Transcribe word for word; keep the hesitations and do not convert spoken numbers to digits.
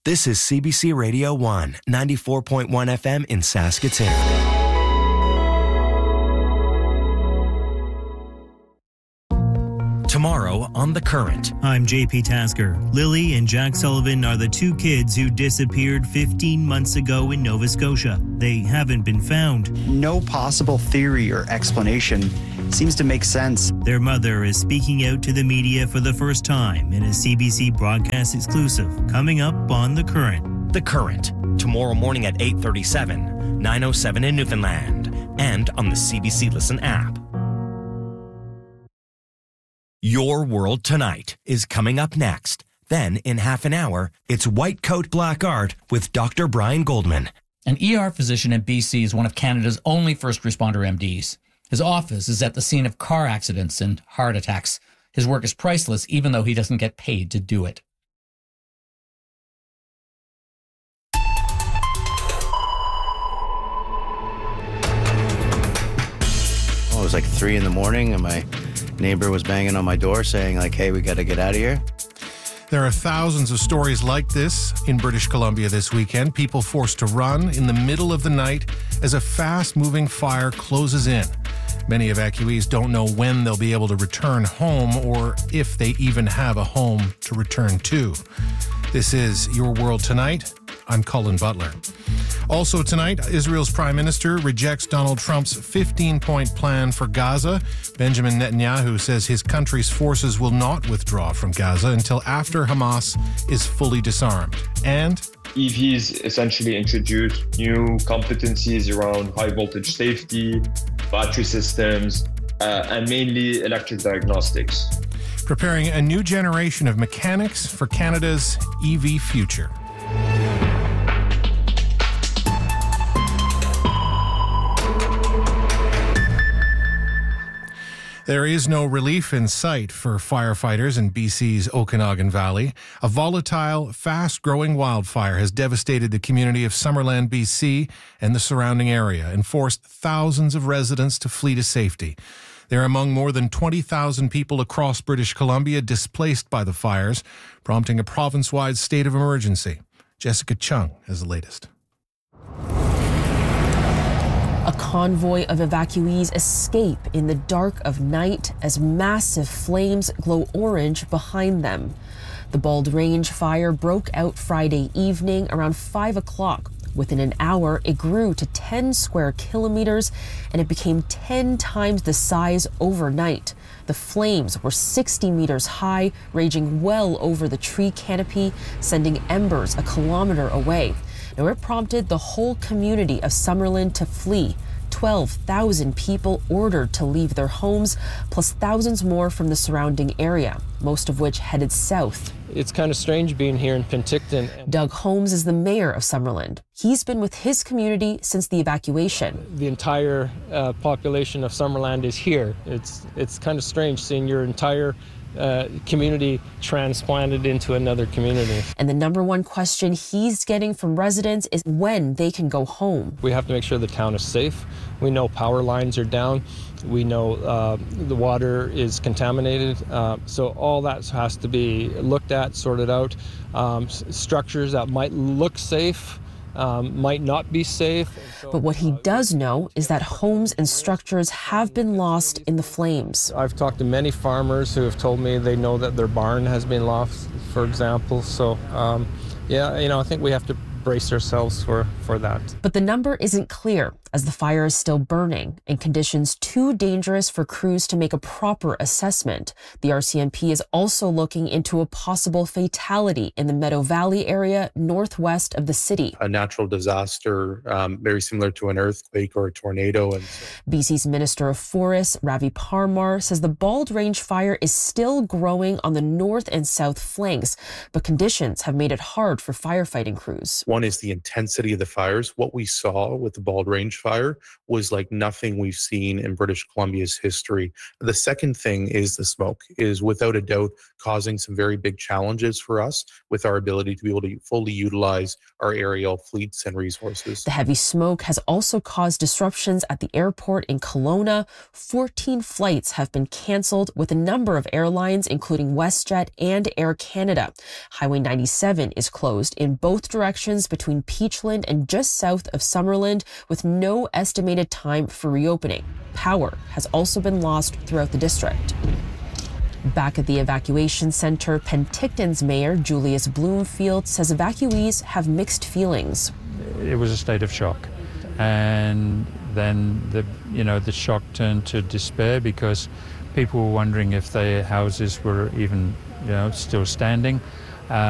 This is C B C Radio one, ninety-four point one F M in Saskatoon. Tomorrow on The Current. I'm J P Tasker. Lily and Jack Sullivan are the two kids who disappeared fifteen months ago in Nova Scotia. They haven't been found. No possible theory or explanation seems to make sense. Their mother is speaking out to the media for the first time in a C B C broadcast exclusive coming up on The Current. The Current, tomorrow morning at eight thirty-seven, nine oh seven in Newfoundland, and on the C B C Listen app. Your World Tonight is coming up next. Then, in half an hour, it's White Coat Black Art with Doctor Brian Goldman. An E R physician in B C is one of Canada's only first responder M Ds. His office is at the scene of car accidents and heart attacks. His work is priceless, even though he doesn't get paid to do it. Oh, it was like three in the morning, and my neighbor was banging on my door saying, like, hey, we got to get out of here. There are thousands of stories like this in British Columbia this weekend. People forced to run in the middle of the night as a fast-moving fire closes in. Many evacuees don't know when they'll be able to return home or if they even have a home to return to. This is Your World Tonight. I'm Colin Butler. Also tonight, Israel's prime minister rejects Donald Trump's fifteen-point plan for Gaza. Benjamin Netanyahu says his country's forces will not withdraw from Gaza until after Hamas is fully disarmed. And E Vs essentially introduce new competencies around high voltage safety, battery systems, uh, and mainly electric diagnostics. Preparing a new generation of mechanics for Canada's E V future. There is no relief in sight for firefighters in B C's Okanagan Valley. A volatile, fast-growing wildfire has devastated the community of Summerland, B C, and the surrounding area and forced thousands of residents to flee to safety. They're among more than twenty thousand people across British Columbia displaced by the fires, prompting a province-wide state of emergency. Jessica Chung has the latest. A convoy of evacuees escape in the dark of night as massive flames glow orange behind them. The Bald Range fire broke out Friday evening around five o'clock. Within an hour, it grew to ten square kilometers and it became ten times the size overnight. The flames were sixty meters high, raging well over the tree canopy, sending embers a kilometer away. Now, it prompted the whole community of Summerland to flee. twelve thousand people ordered to leave their homes, plus thousands more from the surrounding area, most of which headed south. It's kind of strange being here in Penticton. Doug Holmes is the mayor of Summerland. He's been with his community since the evacuation. The entire uh, population of Summerland is here. It's, it's kind of strange seeing your entire Uh, community transplanted into another community. And the number one question he's getting from residents is when they can go home. We have to make sure the town is safe. We know power lines are down. We know uh, the water is contaminated. Uh, so all that has to be looked at, sorted out. Um, s- structures that might look safe Um, might not be safe. But what he does know is that homes and structures have been lost in the flames. I've talked to many farmers who have told me they know that their barn has been lost, for example. So, um, yeah, you know, I think we have to brace ourselves for, for that. But the number isn't clear as the fire is still burning and conditions too dangerous for crews to make a proper assessment. The R C M P is also looking into a possible fatality in the Meadow Valley area northwest of the city. A natural disaster, um, very similar to an earthquake or a tornado. And so B C's Minister of Forests, Ravi Parmar, says the Bald Range fire is still growing on the north and south flanks, but conditions have made it hard for firefighting crews. one is the intensity of the fires. What we saw with the Bald Range fire was like nothing we've seen in British Columbia's history. The second thing is the smoke is without a doubt causing some very big challenges for us with our ability to be able to fully utilize our aerial fleets and resources. The heavy smoke has also caused disruptions at the airport in Kelowna. fourteen flights have been canceled with a number of airlines, including WestJet and Air Canada. Highway ninety-seven is closed in both directions between Peachland and just south of Summerland, with no estimated time for reopening. Power has also been lost throughout the district. Back at the evacuation center, Penticton's mayor, Julius Bloomfield, says evacuees have mixed feelings. It was a state of shock. And then the, you know, the shock turned to despair because people were wondering if their houses were even, you know, still standing.